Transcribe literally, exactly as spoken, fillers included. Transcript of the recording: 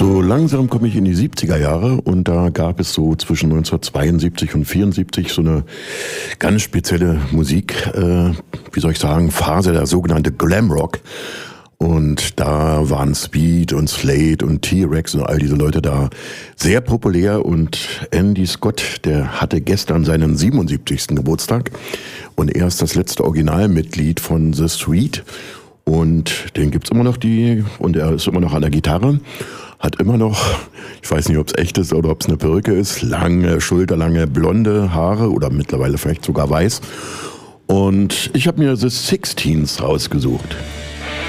So langsam komme ich in die siebziger Jahre und da gab es so zwischen neunzehnhundertzweiundsiebzig und vierundsiebzig so eine ganz spezielle Musik, äh, wie soll ich sagen, Phase, der sogenannte Glamrock. Und da waren Speed und Slade und T-Rex und all diese Leute da sehr populär. Und Andy Scott, der hatte gestern seinen siebenundsiebzigsten Geburtstag. Und er ist das letzte Originalmitglied von The Street. Und den gibt's immer noch, die, und er ist immer noch an der Gitarre. Hat immer noch, ich weiß nicht, ob es echt ist oder ob es eine Perücke ist, lange, schulterlange, blonde Haare oder mittlerweile vielleicht sogar weiß. Und ich habe mir The Sixteens rausgesucht.